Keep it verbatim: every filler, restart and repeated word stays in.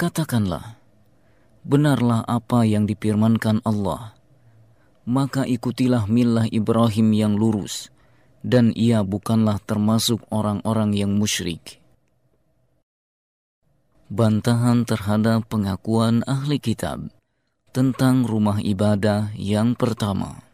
Katakanlah, benarlah apa yang difirmankan Allah, maka ikutilah millah Ibrahim yang lurus, dan ia bukanlah termasuk orang-orang yang musyrik. Bantahan terhadap pengakuan ahli kitab tentang rumah ibadah yang pertama.